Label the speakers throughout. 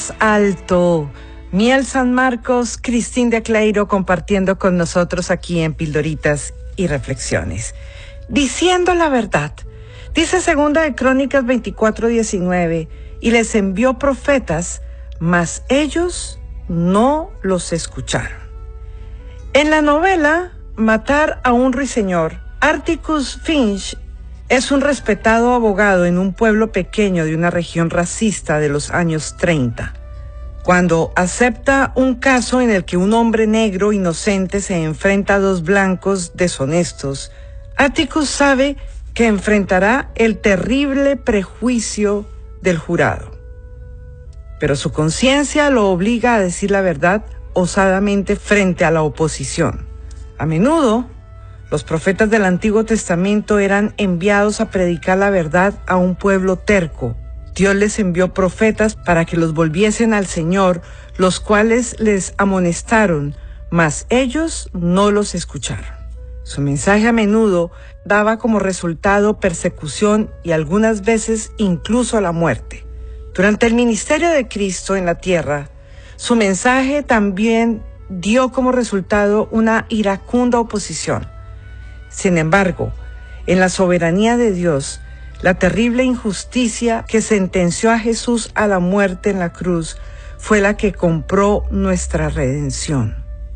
Speaker 1: Alto. Miel San Marcos, Cristín de Cleiro compartiendo con nosotros aquí en Pildoritas y Reflexiones. Diciendo la verdad, dice segunda de Crónicas 24:19, y les envió profetas, mas ellos no los escucharon. En la novela Matar a un ruiseñor, Atticus Finch es un respetado abogado en un pueblo pequeño de una región racista de los años 30. Cuando acepta un caso en el que un hombre negro inocente se enfrenta a dos blancos deshonestos, Atticus sabe que enfrentará el terrible prejuicio del jurado. Pero su conciencia lo obliga a decir la verdad osadamente frente a la oposición. A menudo, los profetas del Antiguo Testamento eran enviados a predicar la verdad a un pueblo terco. Dios les envió profetas para que los volviesen al Señor, los cuales les amonestaron, mas ellos no los escucharon. Su mensaje a menudo daba como resultado persecución y algunas veces incluso la muerte. Durante el ministerio de Cristo en la tierra, su mensaje también dio como resultado una iracunda oposición. Sin embargo, en la soberanía de Dios, la terrible injusticia que sentenció a Jesús a la muerte en la cruz fue la que compró nuestra redención.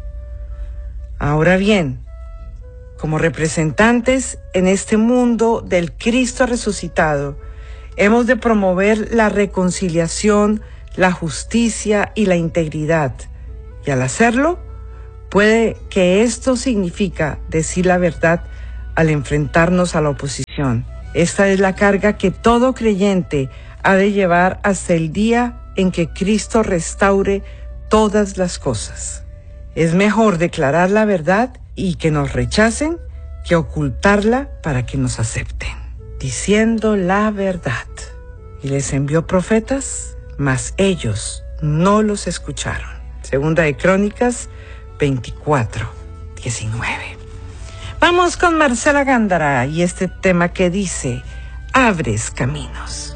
Speaker 1: Ahora bien, como representantes en este mundo del Cristo resucitado, hemos de promover la reconciliación, la justicia y la integridad. Y al hacerlo, puede que esto significa decir la verdad al enfrentarnos a la oposición. Esta es la carga que todo creyente ha de llevar hasta el día en que Cristo restaure todas las cosas. Es mejor declarar la verdad y que nos rechacen que ocultarla para que nos acepten. Diciendo la verdad. Y les envió profetas, mas ellos no los escucharon. Segunda de Crónicas 24:19. Vamos con Marcela Gándara y este tema que dice: abres caminos.